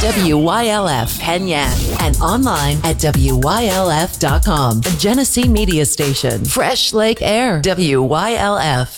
WYLF Penyan, and online at WYLF.com. The Genesee Media Station. Fresh Lake Air. WYLF.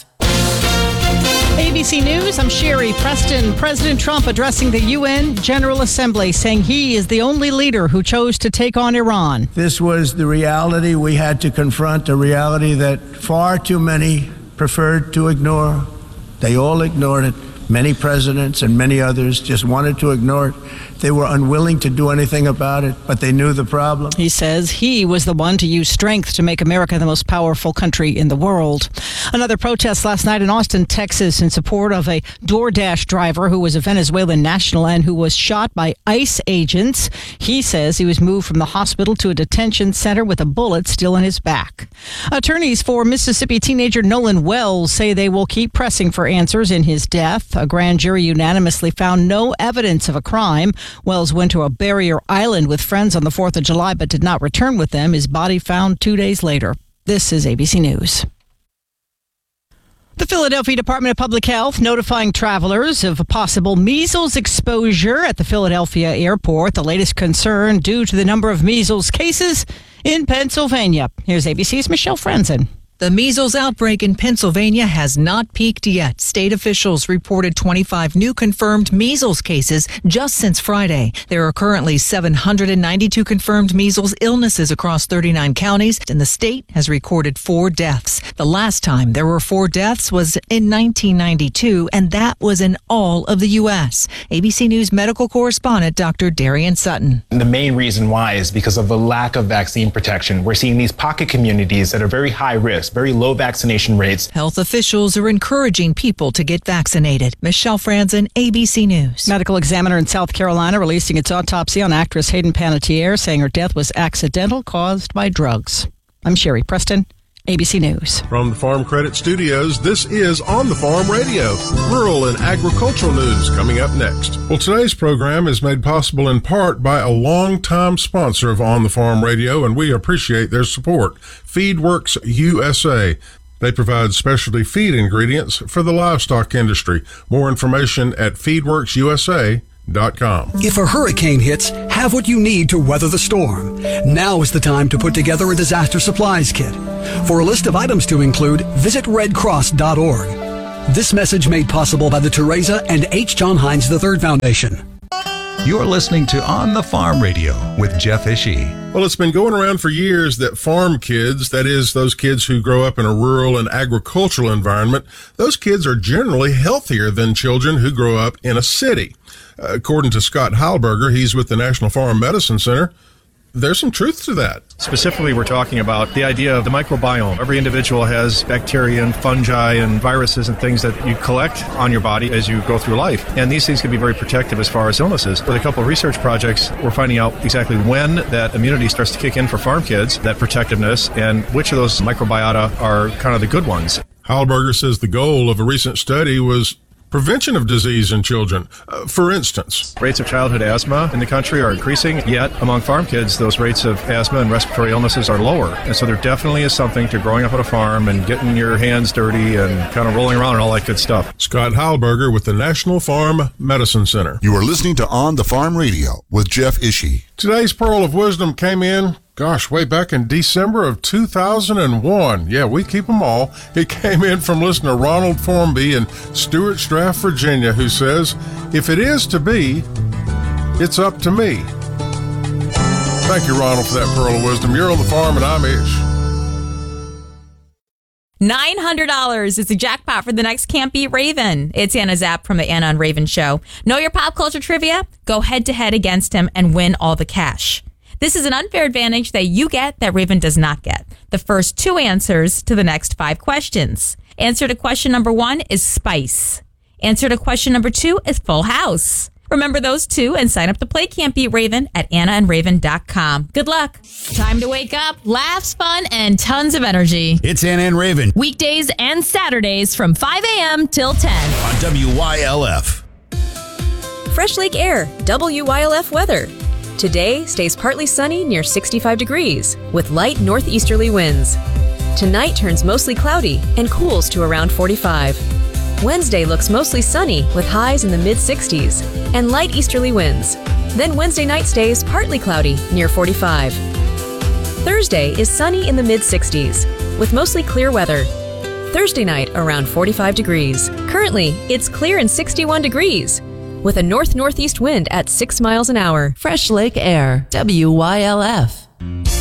ABC News, I'm Sherry Preston. President Trump addressing the UN General Assembly, saying he is the only leader who chose to take on Iran. This was the reality we had to confront, a reality that far too many preferred to ignore. They all ignored it. Many presidents and many others just wanted to ignore it. They were unwilling to do anything about it, but they knew the problem. He says he was the one to use strength to make America the most powerful country in the world. Another protest last night in Austin, Texas, in support of a DoorDash driver who was a Venezuelan national and who was shot by ICE agents. He says he was moved from the hospital to a detention center with a bullet still in his back. Attorneys for Mississippi teenager Nolan Wells say they will keep pressing for answers in his death. A grand jury unanimously found no evidence of a crime. Wells went to a barrier island with friends on the 4th of July but did not return with them. His body found 2 days later. This is ABC News. The Philadelphia Department of Public Health notifying travelers of a possible measles exposure at the Philadelphia airport. The latest concern due to the number of measles cases in Pennsylvania. Here's ABC's Michelle Franzen. The measles outbreak in Pennsylvania has not peaked yet. State officials reported 25 new confirmed measles cases just since Friday. There are currently 792 confirmed measles illnesses across 39 counties, and the state has recorded 4 deaths. The last time there were 4 deaths was in 1992, and that was in all of the U.S. ABC News medical correspondent Dr. Darian Sutton. The main reason why is because of the lack of vaccine protection. We're seeing these pocket communities that are very high risk, very low vaccination rates. Health officials are encouraging people to get vaccinated. Michelle Franzen, ABC News. Medical examiner in South Carolina releasing its autopsy on actress Hayden Panettiere, saying her death was accidental, caused by drugs. I'm Sherry Preston, ABC News. From the Farm Credit Studios, this is On the Farm Radio. Rural and agricultural news coming up next. Well, today's program is made possible in part by a longtime sponsor of On the Farm Radio, and we appreciate their support. FeedWorks USA. They provide specialty feed ingredients for the livestock industry. More information at feedworksusa.com. If a hurricane hits, have what you need to weather the storm. Now is the time to put together a disaster supplies kit. For a list of items to include, visit redcross.org. This message made possible by the Teresa and H. John Heinz III Foundation. You're listening to On the Farm Radio with Jeff Ishii. Well, it's been going around for years that farm kids, that is, those kids who grow up in a rural and agricultural environment, those kids are generally healthier than children who grow up in a city. According to Scott Heilberger, he's with the National Farm Medicine Center. There's some truth to that. Specifically, we're talking about the idea of the microbiome. Every individual has bacteria and fungi and viruses and things that you collect on your body as you go through life. And these things can be very protective as far as illnesses. With a couple of research projects, we're finding out exactly when that immunity starts to kick in for farm kids, that protectiveness, and which of those microbiota are kind of the good ones. Heilberger says the goal of a recent study was prevention of disease in children. For instance, rates of childhood asthma in the country are increasing, yet among farm kids, those rates of asthma and respiratory illnesses are lower. And so there definitely is something to growing up on a farm and getting your hands dirty and kind of rolling around and all that good stuff. Scott Heilberger with the National Farm Medicine Center. You are listening to On the Farm Radio with Jeff Ishii. Today's Pearl of Wisdom came in, way back in December of 2001. Yeah, we keep them all. It came in from listener Ronald Formby in Stewart Straff, Virginia, who says, if it is to be, it's up to me. Thank you, Ronald, for that Pearl of Wisdom. You're on the farm and I'm Ish. $900 is the jackpot for the next Can't Beat Raven. It's Anna Zapp from the Anna and Raven Show. Know your pop culture trivia? Go head to head against him and win all the cash. This is an unfair advantage that you get that Raven does not get. The first 2 answers to the next 5 questions. Answer to question number 1 is spice. Answer to question number 2 is full house. Remember those 2 and sign up to play Can't Beat Raven at AnnaandRaven.com. Good luck. Time to wake up, laughs, fun, and tons of energy. It's Anna and Raven. Weekdays and Saturdays from 5 a.m. till 10. On WYLF. Fresh Lake Air, WYLF weather. Today stays partly sunny near 65 degrees with light northeasterly winds. Tonight turns mostly cloudy and cools to around 45. Wednesday looks mostly sunny with highs in the mid-60s and light easterly winds. Then Wednesday night stays partly cloudy, near 45. Thursday is sunny in the mid-60s, with mostly clear weather. Thursday night around 45 degrees. Currently, it's clear and 61 degrees, with a north-northeast wind at 6 miles an hour. Fresh Lake Air, WYLF.